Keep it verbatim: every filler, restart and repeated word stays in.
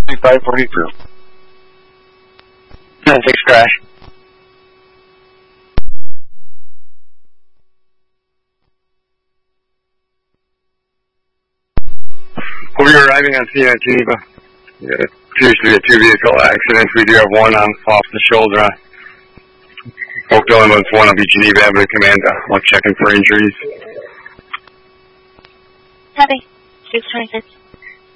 five forty-two. six crash. We're arriving on scene at Geneva. Yeah, seriously, a two-vehicle accident. We do have one on off the shoulder. Oakville ambulance one will be Geneva Avenue Command. I'm checking for injuries. Copy. six twenty-six.